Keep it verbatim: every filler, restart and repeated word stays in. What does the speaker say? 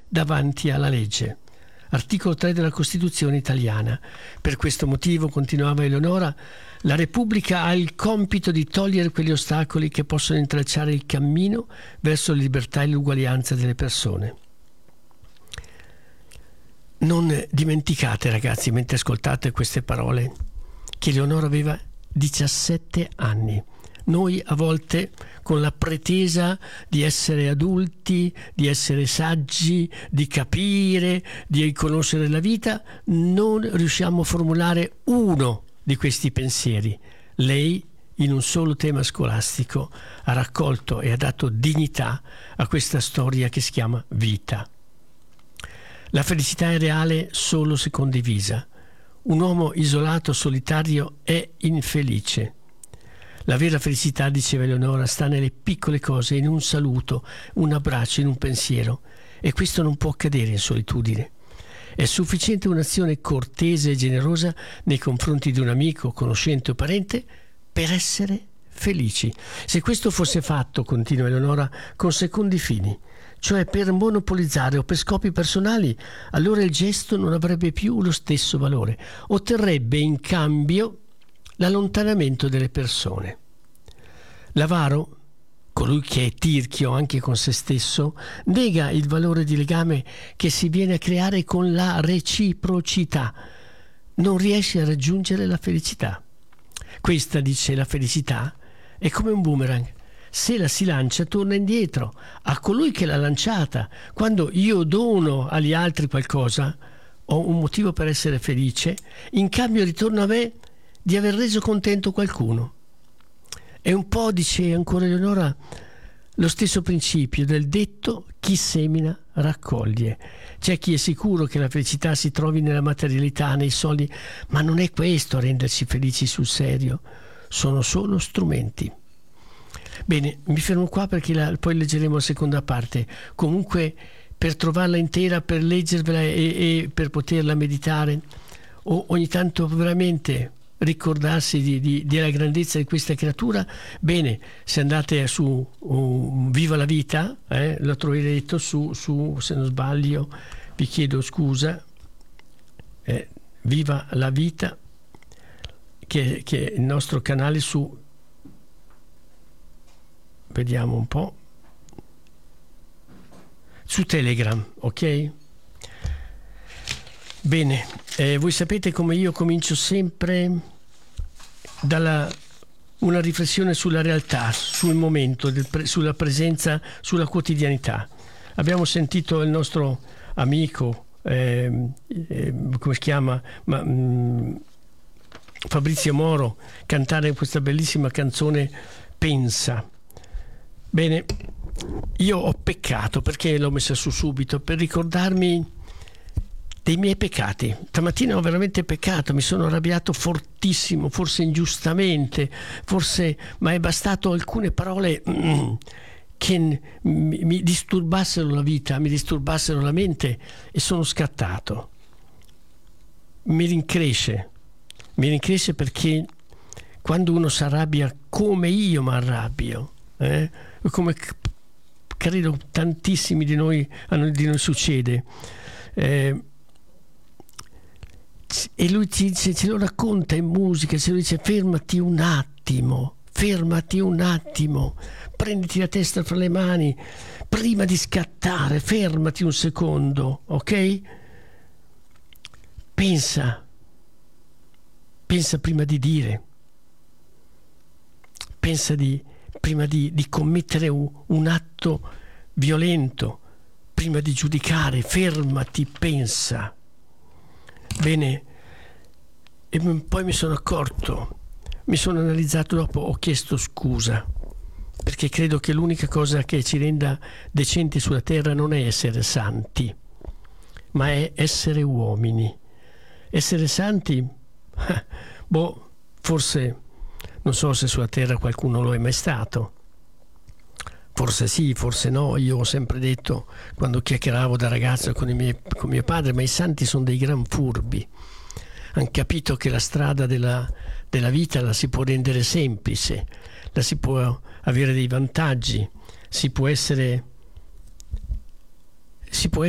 davanti alla legge. Articolo tre della Costituzione italiana. Per questo motivo, continuava Eleonora, la Repubblica ha il compito di togliere quegli ostacoli che possono intralciare il cammino verso la libertà e l'uguaglianza delle persone. Non dimenticate, ragazzi, mentre ascoltate queste parole, che Eleonora aveva diciassette anni. Noi a volte, con la pretesa di essere adulti, di essere saggi, di capire, di conoscere la vita, non riusciamo a formulare uno di questi pensieri. Lei, in un solo tema scolastico, ha raccolto e ha dato dignità a questa storia che si chiama vita. La felicità è reale solo se condivisa. Un uomo isolato, solitario, è infelice. La vera felicità, diceva Eleonora, sta nelle piccole cose, in un saluto, un abbraccio, in un pensiero. E questo non può accadere in solitudine. È sufficiente un'azione cortese e generosa nei confronti di un amico, conoscente o parente per essere felici. Se questo fosse fatto, continua Eleonora, con secondi fini, cioè per monopolizzare o per scopi personali, allora il gesto non avrebbe più lo stesso valore. Otterrebbe in cambio l'allontanamento delle persone. L'avaro, colui che è tirchio anche con se stesso, nega il valore di legame che si viene a creare con la reciprocità. Non riesce a raggiungere la felicità. Questa, dice, la felicità è come un boomerang. Se la si lancia, torna indietro a colui che l'ha lanciata. Quando io dono agli altri qualcosa, ho un motivo per essere felice, in cambio ritorna a me di aver reso contento qualcuno. È un po', dice ancora Eleonora, lo stesso principio del detto chi semina raccoglie. C'è chi è sicuro che la felicità si trovi nella materialità, nei soldi, ma non è questo a renderci felici sul serio, sono solo strumenti. Bene, mi fermo qua perché la, poi leggeremo la seconda parte. Comunque, per trovarla intera, per leggervela e, e per poterla meditare, o ogni tanto veramente ricordarsi di, di, della grandezza di questa creatura, bene, se andate su uh, Viva la Vita, eh, lo troverete su, su, se non sbaglio, vi chiedo scusa, eh, Viva la Vita, che, che è il nostro canale su, vediamo un po', su Telegram, ok? Bene, eh, voi sapete come io comincio sempre dalla una riflessione sulla realtà, sul momento, del pre, sulla presenza, sulla quotidianità. Abbiamo sentito il nostro amico, eh, eh, come si chiama, Ma, mh, Fabrizio Moro, cantare questa bellissima canzone Pensa. Bene, io ho peccato, perché l'ho messa su subito, per ricordarmi dei miei peccati. Stamattina ho veramente peccato, mi sono arrabbiato fortissimo, forse ingiustamente, forse, ma è bastato alcune parole mm, che mi, mi disturbassero la vita, mi disturbassero la mente e sono scattato. Mi rincresce, mi rincresce perché quando uno si arrabbia come io mi arrabbio, eh, come credo tantissimi di noi, a noi di noi succede, eh, e lui ci, ci, ce lo racconta in musica, ce lo dice: fermati un attimo, fermati un attimo, prenditi la testa fra le mani prima di scattare, fermati un secondo, ok? Pensa, pensa prima di dire, pensa di, prima di, di commettere un, un atto violento, prima di giudicare, fermati, pensa. Bene, e poi mi sono accorto, mi sono analizzato dopo, ho chiesto scusa, perché credo che l'unica cosa che ci renda decenti sulla terra non è essere santi, ma è essere uomini. Essere santi, boh, forse, non so se sulla terra qualcuno lo è mai stato. Forse sì, forse no. Io ho sempre detto, quando chiacchieravo da ragazzo con, i miei, con mio padre, ma i santi sono dei gran furbi. Hanno capito che la strada della, della vita la si può rendere semplice, la si può avere dei vantaggi, si può essere, si può